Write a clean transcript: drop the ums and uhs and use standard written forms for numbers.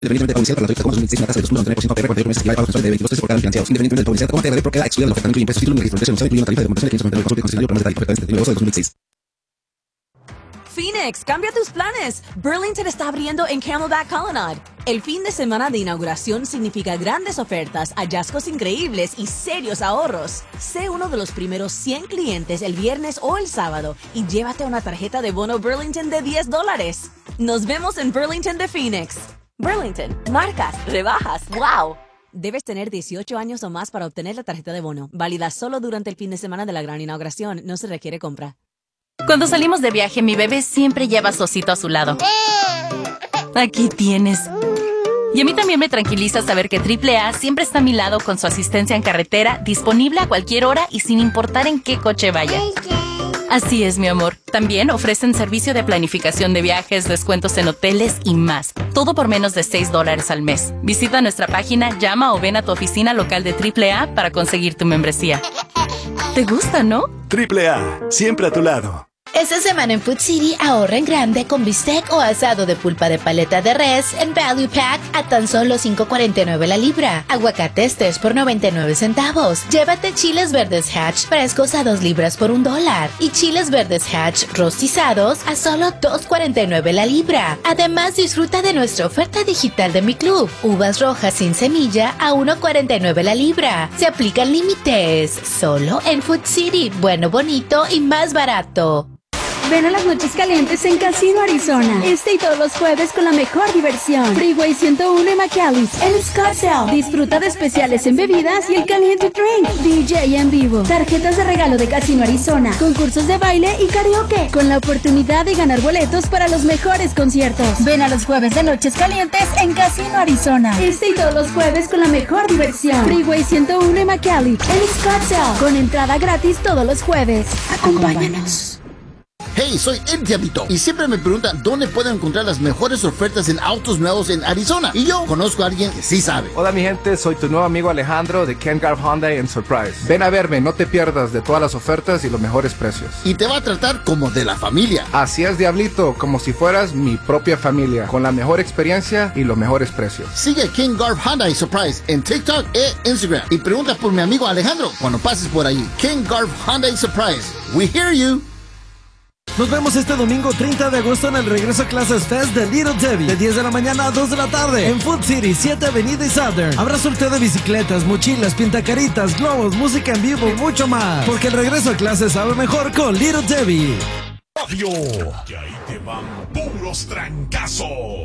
Independientemente de la publicidad para la revista como 2006, una tasa de 2.99% APR por 48 meses equivale a pagos mensuales de 22 pesos por cada financiados. Independientemente de la publicidad como APR queda excluida de la oferta, no incluye impuestos, título ni registro de emisión, incluye una tarifa de conversación de 599 consulta y concesionario por más detalles. Oferta de agosto de 2006. Phoenix, cambia tus planes. Burlington está abriendo en Camelback Colonnade. El fin de semana de inauguración significa grandes ofertas, hallazgos increíbles y serios ahorros. Sé uno de los primeros 100 clientes el viernes o el sábado y llévate una tarjeta de bono Burlington de $10. Nos vemos en Burlington de Phoenix. Burlington, marcas, rebajas, wow. Debes tener 18 años o más para obtener la tarjeta de bono. Válida solo durante el fin de semana de la gran inauguración. No se requiere compra. Cuando salimos de viaje, mi bebé siempre lleva a su osito a su lado. Aquí tienes. Y a mí también me tranquiliza saber que AAA siempre está a mi lado con su asistencia en carretera, disponible a cualquier hora y sin importar en qué coche vaya. Así es, mi amor. También ofrecen servicio de planificación de viajes, descuentos en hoteles y más. Todo por menos de $6 al mes. Visita nuestra página, llama o ven a tu oficina local de AAA para conseguir tu membresía. ¿Te gusta, no? AAA, siempre a tu lado. Esta semana en Food City ahorra en grande con bistec o asado de pulpa de paleta de res en Value Pack a tan solo $5.49 la libra. Aguacates 3 por 99 centavos. Llévate chiles verdes Hatch frescos a 2 libras por $1 y chiles verdes Hatch rostizados a solo $2.49 la libra. Además, disfruta de nuestra oferta digital de Mi Club. Uvas rojas sin semilla a $1.49 la libra. Se aplican límites. Solo en Food City. Bueno, bonito y más barato. Ven a las noches calientes en Casino Arizona. Este y todos los jueves con la mejor diversión. Freeway 101 en McAllis, en Scottsdale. Disfruta de especiales en bebidas y el caliente drink. DJ en vivo. Tarjetas de regalo de Casino Arizona. Concursos de baile y karaoke. Con la oportunidad de ganar boletos para los mejores conciertos. Ven a los jueves de noches calientes en Casino Arizona. Este y todos los jueves con la mejor diversión. Freeway 101 en McAllis, en Scottsdale. Con entrada gratis todos los jueves. Acompáñanos. Hey, soy El Diablito y siempre me preguntan dónde puedo encontrar las mejores ofertas en autos nuevos en Arizona. Y yo conozco a alguien que sí sabe. Hola mi gente, soy tu nuevo amigo Alejandro de Ken Garff Hyundai en Surprise. Ven a verme, no te pierdas de todas las ofertas y los mejores precios. Y te va a tratar como de la familia. Así es, Diablito, como si fueras mi propia familia, con la mejor experiencia y los mejores precios. Sigue Ken Garff Hyundai Surprise en TikTok e Instagram y pregunta por mi amigo Alejandro cuando pases por ahí. Ken Garff Hyundai Surprise. We hear you. Nos vemos este domingo 30 de agosto en el Regreso a Clases Fest de Little Debbie, de 10 de la mañana a 2 de la tarde, en Food City, 7 Avenida y Southern. Habrá sorteo de bicicletas, mochilas, pintacaritas, globos, música en vivo y mucho más. Porque el regreso a clases sabe mejor con Little Debbie. Radio. Y ahí te van puros trancazos.